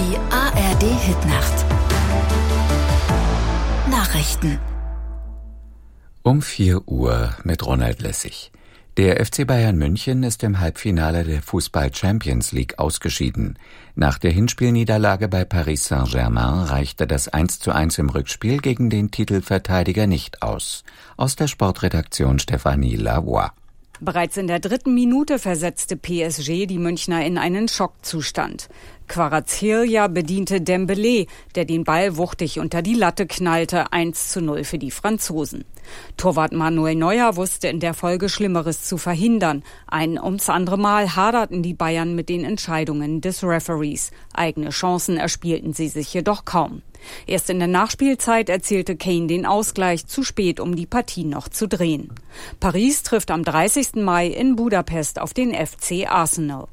Die ARD-Hitnacht. Nachrichten. Um 4 Uhr mit Ronald Lessig. Der FC Bayern München ist im Halbfinale der Fußball-Champions League ausgeschieden. Nach der Hinspielniederlage bei Paris Saint-Germain reichte das 1:1 im Rückspiel gegen den Titelverteidiger nicht aus. Aus der Sportredaktion Stefanie Lavoie. Bereits in der 3. Minute versetzte PSG die Münchner in einen Schockzustand. Kvaratskhelia bediente Dembélé, der den Ball wuchtig unter die Latte knallte, 1:0 für die Franzosen. Torwart Manuel Neuer wusste in der Folge Schlimmeres zu verhindern. Ein ums andere Mal haderten die Bayern mit den Entscheidungen des Referees. Eigene Chancen erspielten sie sich jedoch kaum. Erst in der Nachspielzeit erzielte Kane den Ausgleich, zu spät, um die Partie noch zu drehen. Paris trifft am 30. Mai in Budapest auf den FC Arsenal.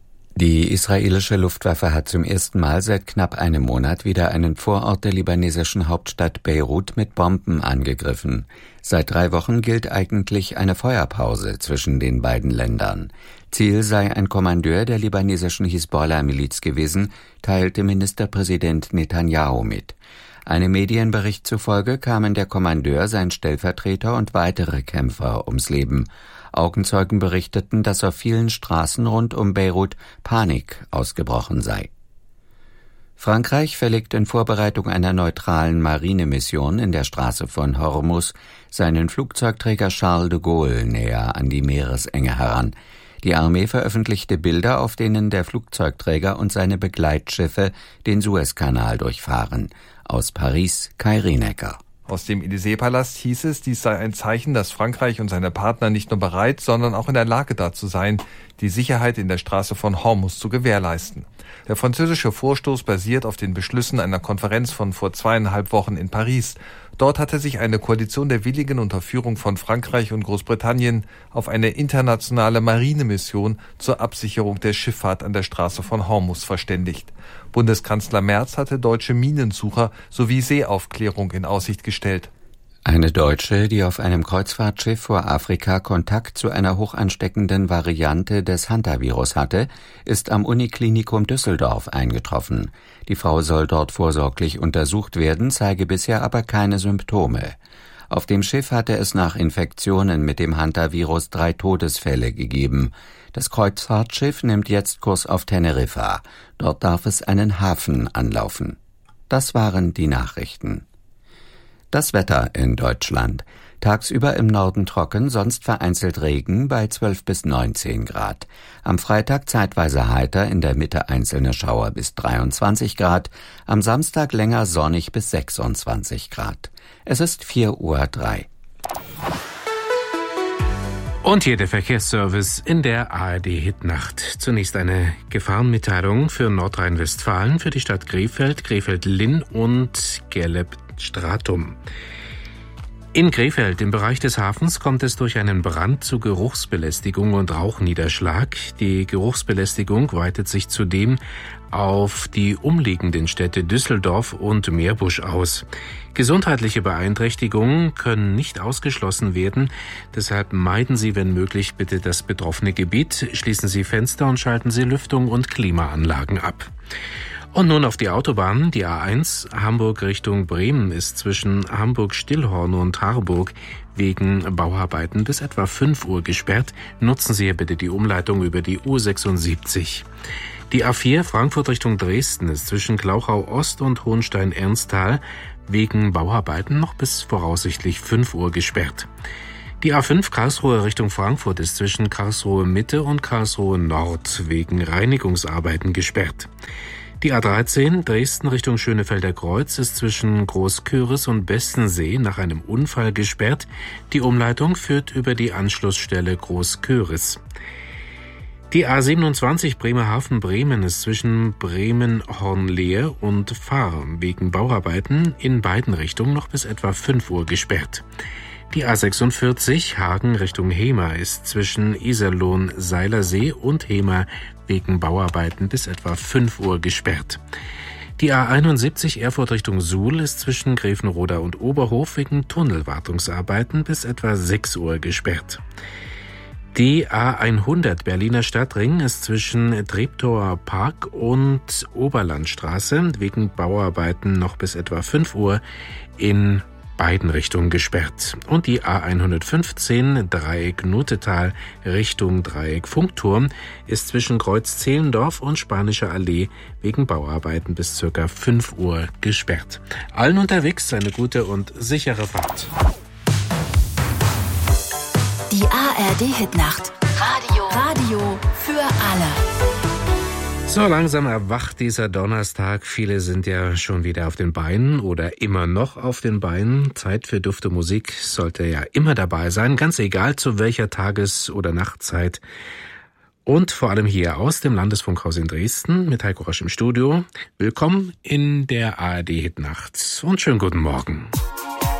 Die israelische Luftwaffe hat zum ersten Mal seit knapp einem Monat wieder einen Vorort der libanesischen Hauptstadt Beirut mit Bomben angegriffen. Seit 3 Wochen gilt eigentlich eine Feuerpause zwischen den beiden Ländern. Ziel sei ein Kommandeur der libanesischen Hisbollah-Miliz gewesen, teilte Ministerpräsident Netanyahu mit. Einem Medienbericht zufolge kamen der Kommandeur, sein Stellvertreter und weitere Kämpfer ums Leben. Augenzeugen berichteten, dass auf vielen Straßen rund um Beirut Panik ausgebrochen sei. Frankreich verlegt in Vorbereitung einer neutralen Marinemission in der Straße von Hormuz seinen Flugzeugträger Charles de Gaulle näher an die Meeresenge heran. Die Armee veröffentlichte Bilder, auf denen der Flugzeugträger und seine Begleitschiffe den Suezkanal durchfahren. Aus Paris, Kai Rienecker. Aus dem Élysée-Palast hieß es, dies sei ein Zeichen, dass Frankreich und seine Partner nicht nur bereit, sondern auch in der Lage dazu seien, die Sicherheit in der Straße von Hormuz zu gewährleisten. Der französische Vorstoß basiert auf den Beschlüssen einer Konferenz von vor 2,5 Wochen in Paris. Dort hatte sich eine Koalition der Willigen unter Führung von Frankreich und Großbritannien auf eine internationale Marinemission zur Absicherung der Schifffahrt an der Straße von Hormuz verständigt. Bundeskanzler Merz hatte deutsche Minensucher sowie Seeaufklärung in Aussicht gestellt. Eine Deutsche, die auf einem Kreuzfahrtschiff vor Afrika Kontakt zu einer hochansteckenden Variante des Hantavirus hatte, ist am Uniklinikum Düsseldorf eingetroffen. Die Frau soll dort vorsorglich untersucht werden, zeige bisher aber keine Symptome. Auf dem Schiff hatte es nach Infektionen mit dem Hantavirus 3 Todesfälle gegeben. Das Kreuzfahrtschiff nimmt jetzt Kurs auf Teneriffa. Dort darf es einen Hafen anlaufen. Das waren die Nachrichten. Das Wetter in Deutschland. Tagsüber im Norden trocken, sonst vereinzelt Regen bei 12 bis 19 Grad. Am Freitag zeitweise heiter, in der Mitte einzelne Schauer bis 23 Grad. Am Samstag länger sonnig bis 26 Grad. Es ist 4:03 Uhr. Und hier der Verkehrsservice in der ARD-Hitnacht. Zunächst eine Gefahrenmitteilung für Nordrhein-Westfalen, für die Stadt Krefeld, Krefeld-Linn und Gerleb-Stratum. In Krefeld, im Bereich des Hafens, kommt es durch einen Brand zu Geruchsbelästigung und Rauchniederschlag. Die Geruchsbelästigung weitet sich zudem auf die umliegenden Städte Düsseldorf und Meerbusch aus. Gesundheitliche Beeinträchtigungen können nicht ausgeschlossen werden. Deshalb meiden Sie, wenn möglich, bitte das betroffene Gebiet. Schließen Sie Fenster und schalten Sie Lüftung und Klimaanlagen ab. Und nun auf die Autobahn. Die A1 Hamburg Richtung Bremen ist zwischen Hamburg-Stillhorn und Harburg wegen Bauarbeiten bis etwa 5 Uhr gesperrt. Nutzen Sie hier bitte die Umleitung über die U76. Die A4 Frankfurt Richtung Dresden ist zwischen Glauchau Ost und Hohenstein-Ernsthal wegen Bauarbeiten noch bis voraussichtlich 5 Uhr gesperrt. Die A5 Karlsruhe Richtung Frankfurt ist zwischen Karlsruhe Mitte und Karlsruhe Nord wegen Reinigungsarbeiten gesperrt. Die A13 Dresden Richtung Schönefelder Kreuz ist zwischen Großköris und Bestensee nach einem Unfall gesperrt. Die Umleitung führt über die Anschlussstelle Großköris. Die A27 Bremerhaven-Bremen ist zwischen Bremen-Hornlehe und Fahr wegen Bauarbeiten in beiden Richtungen noch bis etwa 5 Uhr gesperrt. Die A46 Hagen Richtung Hemer ist zwischen Iserlohn-Seilersee und Hemer wegen Bauarbeiten bis etwa 5 Uhr gesperrt. Die A71 Erfurt Richtung Suhl ist zwischen Grevenroda und Oberhof wegen Tunnelwartungsarbeiten bis etwa 6 Uhr gesperrt. Die A100 Berliner Stadtring ist zwischen Treptower Park und Oberlandstraße wegen Bauarbeiten noch bis etwa 5 Uhr in beiden Richtungen gesperrt. Und die A115 Dreieck Nutetal Richtung Dreieck Funkturm ist zwischen Kreuz Zehlendorf und Spanischer Allee wegen Bauarbeiten bis ca. 5 Uhr gesperrt. Allen unterwegs eine gute und sichere Fahrt. Die ARD-Hitnacht. Radio für alle. So langsam erwacht dieser Donnerstag. Viele sind ja schon wieder auf den Beinen oder immer noch auf den Beinen. Zeit für dufte Musik sollte ja immer dabei sein, ganz egal zu welcher Tages- oder Nachtzeit. Und vor allem hier aus dem Landesfunkhaus in Dresden mit Heiko Rosch im Studio. Willkommen in der ARD-Hitnacht und schönen guten Morgen.